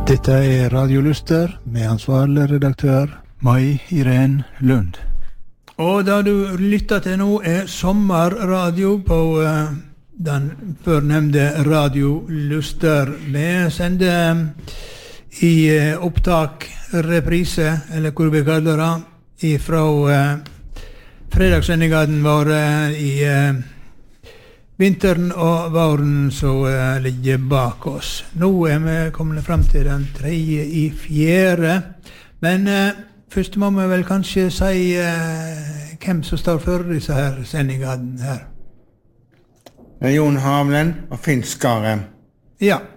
Dette Radio Luster med ansvarlig redaktør Mai Irene Lund. Og da du lytter til nå sommerradio på den førnevnte Radio Luster. Vi sender i opptak, reprise, eller hvor vi kaller det, fra fredagssendingen vår i vinteren og våren som ligger bak oss. Nå vi kommet frem til den 3.4. Men først må vi vel kanskje si hvem som står for disse her sendingene her. Jon Havlen og Finn Skare. Ja.